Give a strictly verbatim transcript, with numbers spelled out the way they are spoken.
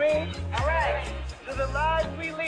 mean? All right. To the lives we live.